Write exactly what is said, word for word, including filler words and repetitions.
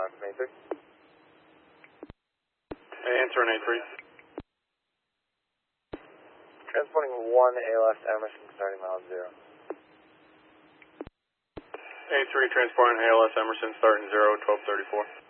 on A three. Hey, answering A three. Transporting one A L S Emerson starting mile zero. A three transporting A L S Emerson starting zero, twelve thirty-four.